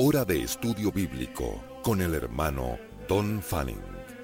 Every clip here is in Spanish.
Hora de Estudio Bíblico con el hermano Don Fanning.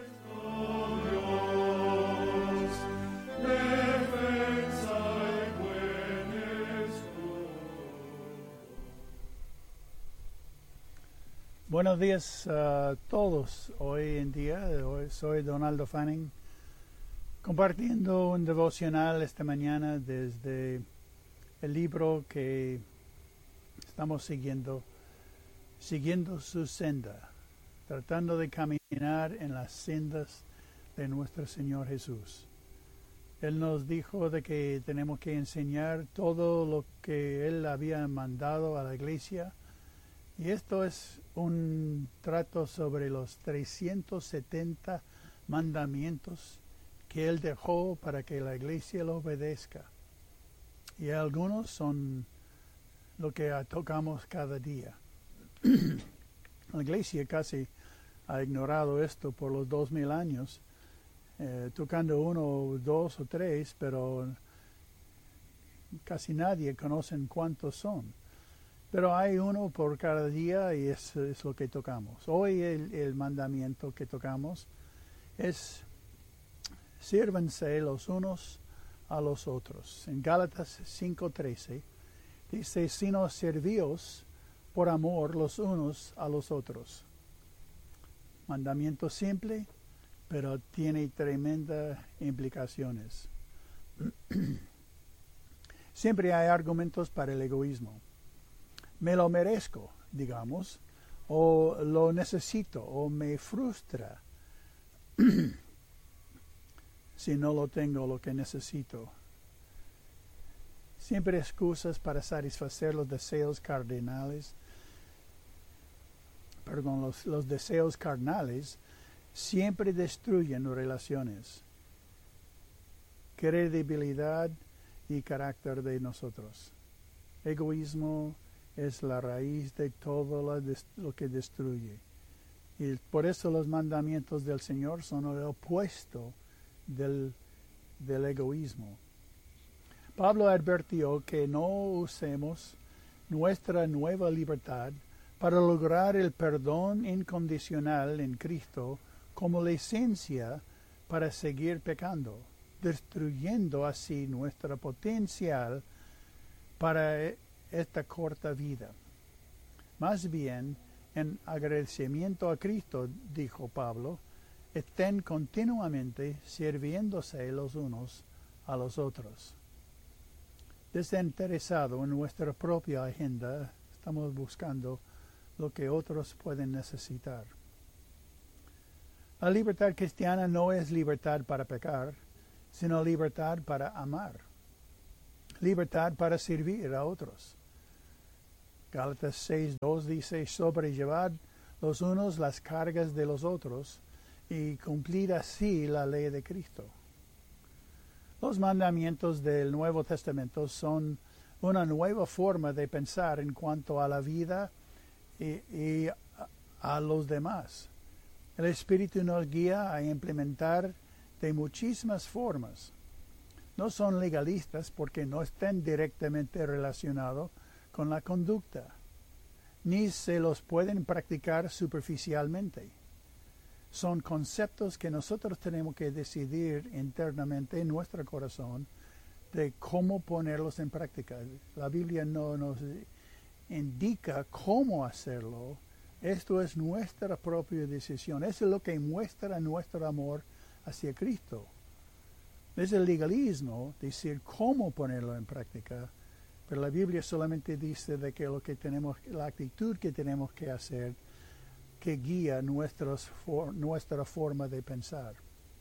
Buenos días a todos. Hoy soy Donaldo Fanning, compartiendo un devocional esta mañana desde el libro que estamos siguiendo su senda, tratando de caminar en las sendas de nuestro Señor Jesús. Él nos dijo de que tenemos que enseñar todo lo que Él había mandado a la iglesia, y esto es un trato sobre los 370 mandamientos que Él dejó para que la iglesia lo obedezca. Y algunos son lo que tocamos cada día. La iglesia casi ha ignorado esto por los 2000 años, tocando uno, dos o tres, pero casi nadie conoce cuántos son. Pero hay uno por cada día y eso es lo que tocamos. Hoy el mandamiento que tocamos es: sírvanse los unos a los otros. En Gálatas 5:13 dice: sino servíos por amor los unos a los otros. Mandamiento simple, pero tiene tremendas implicaciones. Siempre hay argumentos para el egoísmo. Me lo merezco, digamos, o lo necesito, o me frustra si no lo tengo lo que necesito. Siempre excusas para satisfacer los deseos carnales. Los deseos carnales siempre destruyen relaciones, credibilidad y carácter de nosotros. Egoísmo es la raíz de todo lo que destruye. Y por eso los mandamientos del Señor son el opuesto del egoísmo. Pablo advirtió que no usemos nuestra nueva libertad para lograr el perdón incondicional en Cristo como licencia para seguir pecando, destruyendo así nuestro potencial para esta corta vida. Más bien, en agradecimiento a Cristo, dijo Pablo, estén continuamente sirviéndose los unos a los otros. Desinteresado en nuestra propia agenda, estamos buscando lo que otros pueden necesitar. La libertad cristiana no es libertad para pecar, sino libertad para amar. Libertad para servir a otros. Gálatas 6:2 dice: sobrellevad los unos las cargas de los otros y cumplid así la ley de Cristo. Los mandamientos del Nuevo Testamento son una nueva forma de pensar en cuanto a la vida y a los demás. El Espíritu nos guía a implementar de muchísimas formas. No son legalistas porque no estén directamente relacionados con la conducta, ni se los pueden practicar superficialmente. Son conceptos que nosotros tenemos que decidir internamente en nuestro corazón de cómo ponerlos en práctica. La Biblia no nos indica cómo hacerlo. Esto es nuestra propia decisión. Eso es lo que muestra nuestro amor hacia Cristo. Es el legalismo decir cómo ponerlo en práctica, pero la Biblia solamente dice de que la actitud que tenemos que hacer, que guía nuestra forma de pensar.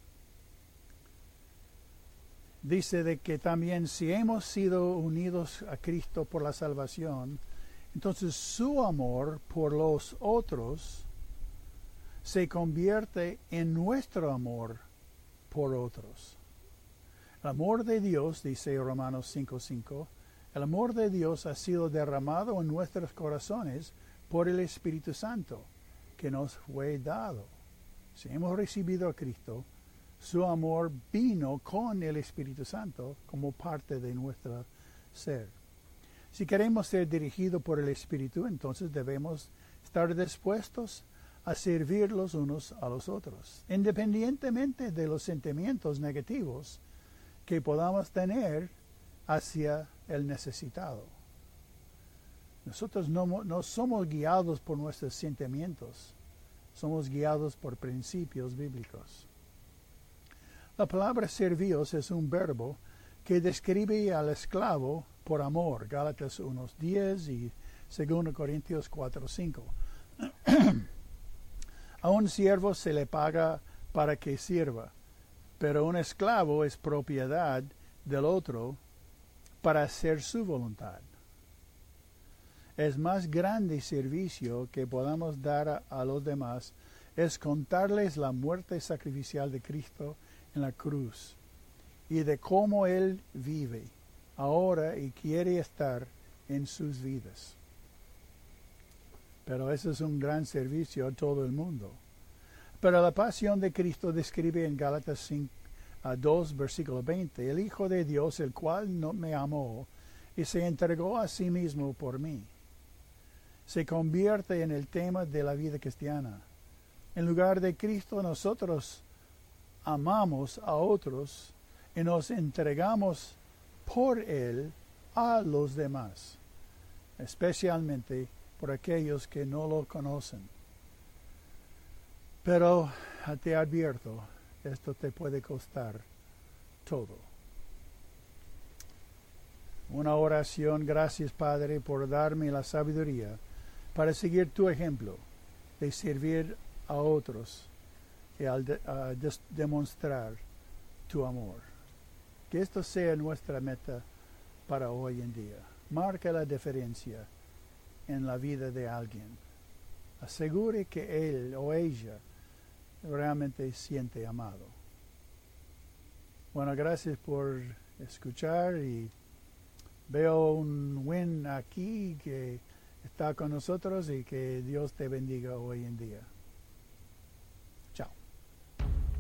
Dice de que también si hemos sido unidos a Cristo por la salvación, entonces su amor por los otros se convierte en nuestro amor por otros. El amor de Dios, dice Romanos 5:5, el amor de Dios ha sido derramado en nuestros corazones por el Espíritu Santo que nos fue dado. Si hemos recibido a Cristo, su amor vino con el Espíritu Santo como parte de nuestro ser. Si queremos ser dirigidos por el Espíritu, entonces debemos estar dispuestos a servir los unos a los otros, independientemente de los sentimientos negativos que podamos tener hacia el necesitado. Nosotros no somos guiados por nuestros sentimientos, somos guiados por principios bíblicos. La palabra servíos es un verbo que describe al esclavo por amor, Gálatas 1:10 y 2 Corintios 4:5. A un siervo se le paga para que sirva, pero un esclavo es propiedad del otro para hacer su voluntad. El más grande servicio que podamos dar a los demás es contarles la muerte sacrificial de Cristo en la cruz y de cómo Él vive ahora y quiere estar en sus vidas. Pero eso es un gran servicio a todo el mundo. Pero la pasión de Cristo describe en Gálatas 2, versículo 20, el Hijo de Dios, el cual no me amó y se entregó a sí mismo por mí. Se convierte en el tema de la vida cristiana. En lugar de Cristo, nosotros amamos a otros y nos entregamos por Él a los demás, especialmente por aquellos que no lo conocen. Pero te advierto, esto te puede costar todo. Una oración. Gracias, Padre, por darme la sabiduría para seguir tu ejemplo de servir a otros y demostrar tu amor. Que esto sea nuestra meta para hoy en día. Marca la diferencia en la vida de alguien. Asegure que él o ella realmente siente amado. Bueno, gracias por escuchar y veo un Win aquí que está con nosotros y que Dios te bendiga hoy en día.